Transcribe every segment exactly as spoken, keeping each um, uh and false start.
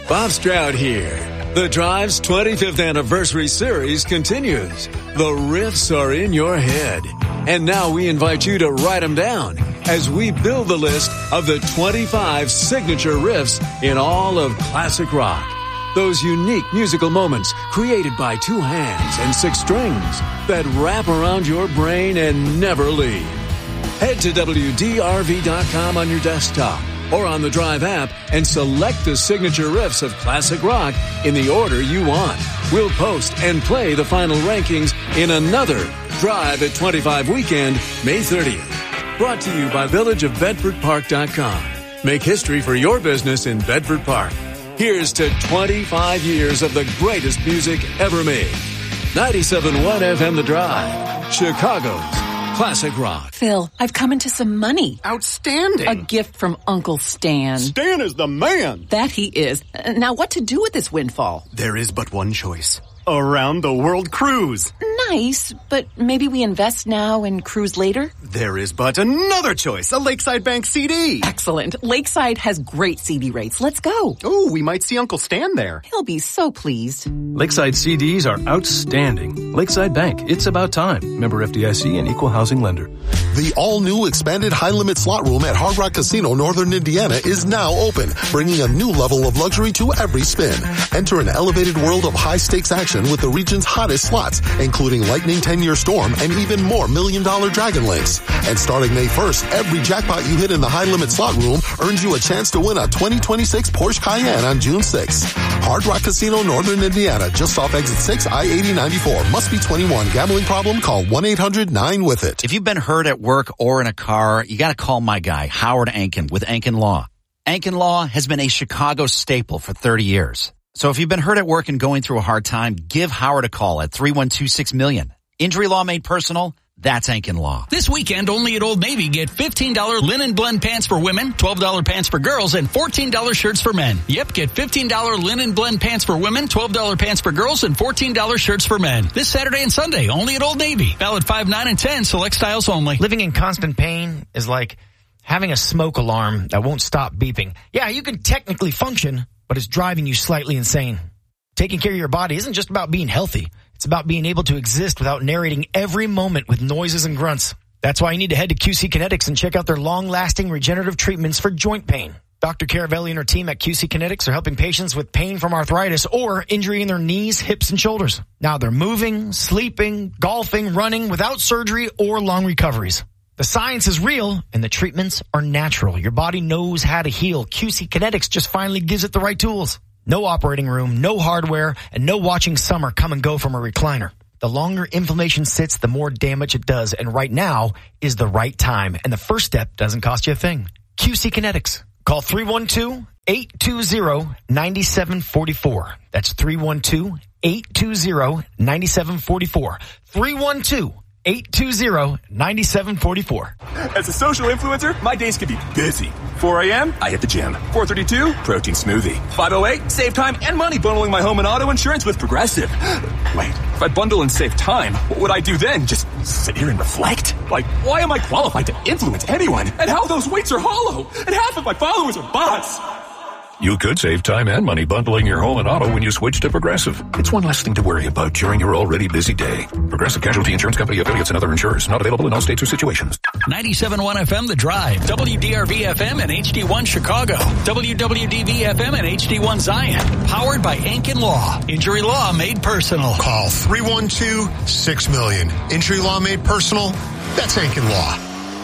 Bob Stroud here. The Drive's twenty-fifth anniversary series continues. The riffs are in your head. And now we invite you to write them down as we build the list of the twenty-five signature riffs in all of classic rock. Those unique musical moments created by two hands and six strings that wrap around your brain and never leave. Head to W D R V dot com on your desktop or on the Drive app and select the signature riffs of classic rock in the order you want. We'll post and play the final rankings in another Drive at twenty-five weekend, May thirtieth. Brought to you by village of bedford park dot com. Make history for your business in Bedford Park. Here's to twenty-five years of the greatest music ever made. ninety-seven point one F M The Drive, Chicago's classic rock. Phil, I've come into some money. Outstanding. A gift from Uncle Stan. Stan is the man. That he is. Uh, Now, what to do with this windfall? There is but one choice. Around the world cruise. Nice, but maybe we invest now and cruise later? There is but another choice. A Lakeside Bank C D. Excellent. Lakeside has great C D rates. Let's go. Oh, we might see Uncle Stan there. He'll be so pleased. Lakeside C Ds are outstanding. Lakeside Bank, it's about time. Member F D I C and Equal Housing Lender. The all-new expanded high-limit slot room at Hard Rock Casino, Northern Indiana is now open, bringing a new level of luxury to every spin. Enter an elevated world of high-stakes action with the region's hottest slots, including Lightning ten-year Storm and even more million-dollar Dragon Links. And starting May first, every jackpot you hit in the high-limit slot room earns you a chance to win a twenty twenty-six Porsche Cayenne on June sixth. Hard Rock Casino, Northern Indiana, just off exit six, I eighty ninety-four. Must be twenty-one. Gambling problem? Call one eight hundred nine with it. If you've been hurt at work or in a car, you got to call my guy, Howard Ankin, with Ankin Law. Ankin Law has been a Chicago staple for thirty years. So if you've been hurt at work and going through a hard time, give Howard a call at three one two six million. Injury law made personal? That's Ankin Law. This weekend, only at Old Navy, get fifteen dollars linen blend pants for women, twelve dollars pants for girls, and fourteen dollars shirts for men. Yep, get fifteen dollars linen blend pants for women, twelve dollars pants for girls, and fourteen dollars shirts for men. This Saturday and Sunday, only at Old Navy. Valid five, nine, and ten, select styles only. Living in constant pain is like having a smoke alarm that won't stop beeping. Yeah, you can technically function, but it's driving you slightly insane. Taking care of your body isn't just about being healthy. It's about being able to exist without narrating every moment with noises and grunts. That's why you need to head to Q C Kinetics and check out their long-lasting regenerative treatments for joint pain. Doctor Caravelli and her team at Q C Kinetics are helping patients with pain from arthritis or injury in their knees, hips, and shoulders. Now they're moving, sleeping, golfing, running without surgery or long recoveries. The science is real and the treatments are natural. Your body knows how to heal. Q C Kinetics just finally gives it the right tools. No operating room, no hardware, and no watching summer come and go from a recliner. The longer inflammation sits, the more damage it does. And right now is the right time. And the first step doesn't cost you a thing. Q C Kinetics. Call three one two, eight two zero, nine seven four four. That's three one two, eight two zero, nine seven four four. three one two, eight two zero, nine seven four four. As a social influencer, my days can be busy. four a.m., I hit the gym. four thirty-two, protein smoothie. five oh eight, save time and money bundling my home and auto insurance with Progressive. Wait, if I bundle and save time, what would I do then? Just sit here and reflect? Like, why am I qualified to influence anyone? And how those weights are hollow? And half of my followers are bots. You could save time and money bundling your home and auto when you switch to Progressive. It's one less thing to worry about during your already busy day. Progressive Casualty Insurance Company, affiliates, and other insurers. Not available in all states or situations. ninety-seven point one F M The Drive, W D R V F M and H D one Chicago, W W D V F M and H D one Zion. Powered by Ankin Law. Injury law made personal. Call three one two, six million. Injury law made personal? That's Ankin Law.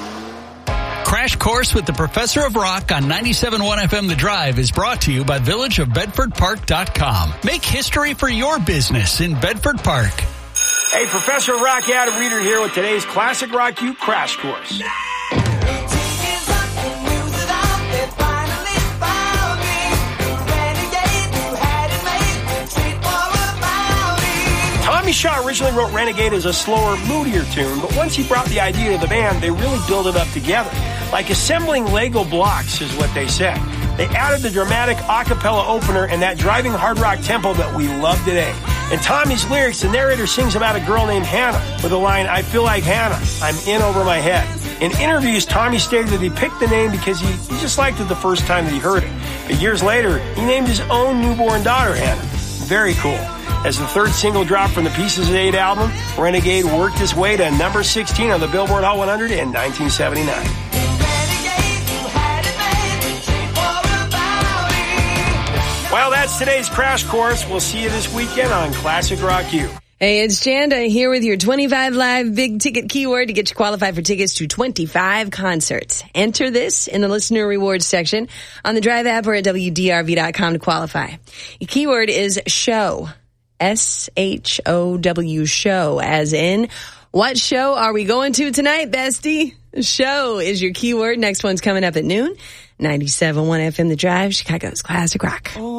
Crash Course with the Professor of Rock on ninety-seven point one F M The Drive is brought to you by village of bedford park dot com. Make history for your business in Bedford Park. Hey, Professor of Rock Adam Reeder here with today's Classic Rock U Crash Course. Tommy Shaw originally wrote Renegade as a slower, moodier tune, but once he brought the idea to the band, they really built it up together. Like assembling Lego blocks is what they said. They added the dramatic a cappella opener and that driving hard rock tempo that we love today. In Tommy's lyrics, the narrator sings about a girl named Hannah with the line, I feel like Hannah, I'm in over my head. In interviews, Tommy stated that he picked the name because he, he just liked it the first time that he heard it. But years later, he named his own newborn daughter Hannah. Very cool. As the third single dropped from the Pieces of Eight album, Renegade worked its way to number sixteen on the Billboard Hot one hundred in nineteen seventy-nine. Well, that's today's Crash Course. We'll see you this weekend on Classic Rock U. Hey, it's Janda here with your twenty-five Live Big Ticket keyword to get you qualified for tickets to twenty-five concerts. Enter this in the listener rewards section on the Drive app or at W D R V dot com to qualify. Your keyword is show. S H O W, show, as in, what show are we going to tonight, bestie? Show is your keyword. Next one's coming up at noon. ninety-seven point one F M The Drive, Chicago's Classic Rock.